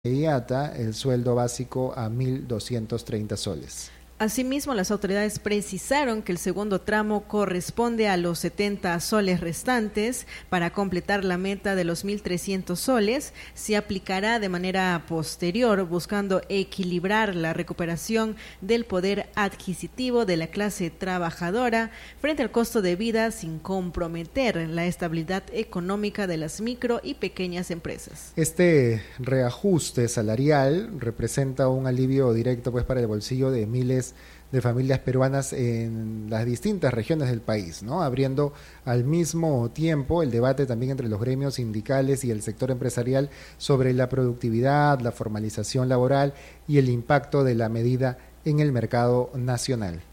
inmediata el sueldo básico a 1.230 soles. Asimismo, las autoridades precisaron que el segundo tramo corresponde a los 70 soles restantes. Para completar la meta de los 1.300 soles, se aplicará de manera posterior, buscando equilibrar la recuperación del poder adquisitivo de la clase trabajadora frente al costo de vida sin comprometer la estabilidad económica de las micro y pequeñas empresas. Este reajuste salarial representa un alivio directo para el bolsillo de miles de familias peruanas en las distintas regiones del país, ¿no? Abriendo al mismo tiempo el debate también entre los gremios sindicales y el sector empresarial sobre la productividad, la formalización laboral y el impacto de la medida en el mercado nacional.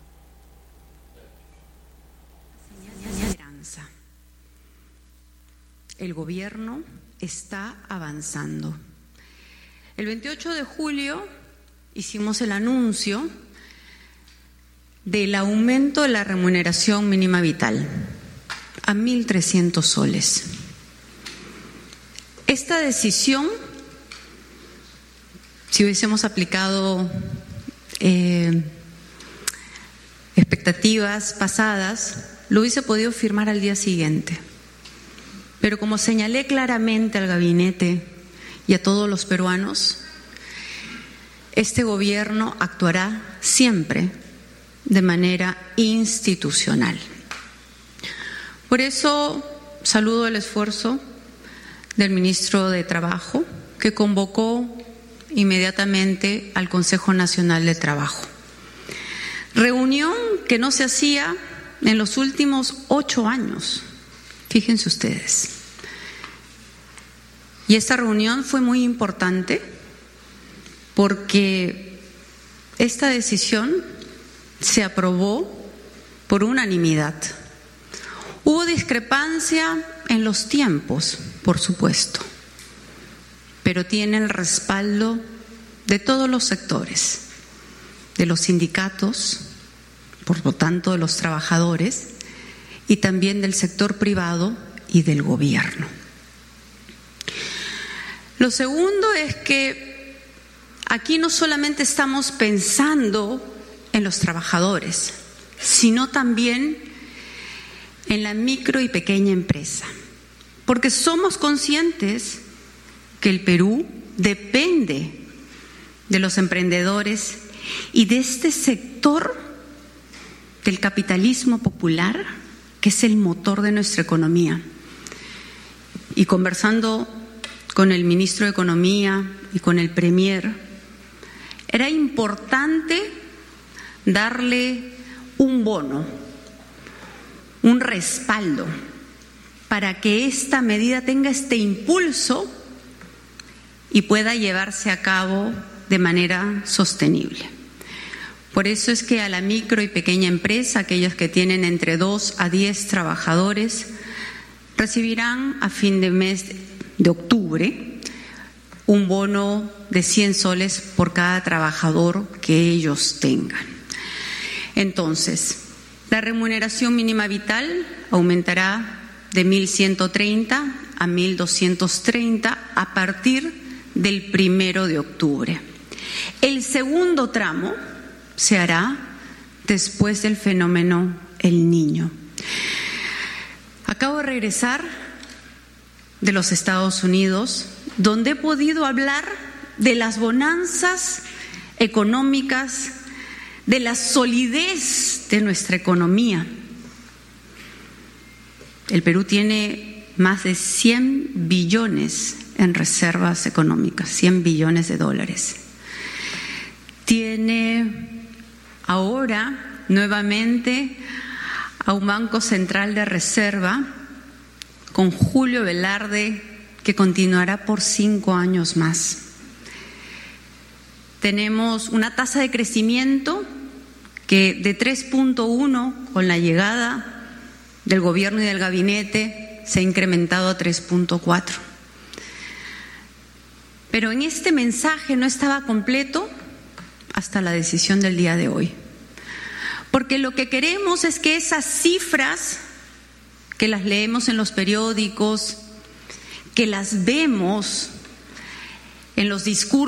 El gobierno está avanzando. El 28 de julio hicimos el anuncio del aumento de la remuneración mínima vital a 1.300 soles. Esta decisión, si hubiésemos aplicado expectativas pasadas, lo hubiese podido firmar al día siguiente. Pero como señalé claramente al gabinete y a todos los peruanos, este gobierno actuará siempre de manera institucional. Por eso saludo el esfuerzo del ministro de Trabajo, que convocó inmediatamente al Consejo Nacional de Trabajo. Reunión que no se hacía en los últimos 8 años, fíjense ustedes. Y esta reunión fue muy importante porque esta decisión se aprobó por unanimidad. Hubo discrepancia en los tiempos, por supuesto, pero tiene el respaldo de todos los sectores, de los sindicatos, por lo tanto de los trabajadores, y también del sector privado y del gobierno. Lo segundo es que aquí no solamente estamos pensando en los trabajadores, sino también en la micro y pequeña empresa, porque somos conscientes que el Perú depende de los emprendedores y de este sector del capitalismo popular, que es el motor de nuestra economía. Y conversando con el ministro de Economía y con el Premier, era importante darle un bono, un respaldo, para que esta medida tenga este impulso y pueda llevarse a cabo de manera sostenible. Por eso es que a la micro y pequeña empresa, aquellos que tienen entre 2 a 10 trabajadores, recibirán a fin de mes de octubre un bono de 100 soles por cada trabajador que ellos tengan. Entonces, la remuneración mínima vital aumentará de 1.130 a 1.230 a partir del 1 de octubre. El segundo tramo se hará después del fenómeno El Niño. Acabo de regresar de los Estados Unidos, donde he podido hablar de las bonanzas económicas, de la solidez de nuestra economía. El Perú tiene más de 100 billones en reservas económicas, 100 billones de dólares. Tiene ahora nuevamente a un Banco Central de Reserva con Julio Velarde, que continuará por 5 años más. Tenemos una tasa de crecimiento que de 3.1 con la llegada del gobierno y del gabinete se ha incrementado a 3.4. Pero en este mensaje no estaba completo hasta la decisión del día de hoy. Porque lo que queremos es que esas cifras que las leemos en los periódicos, que las vemos en los discursos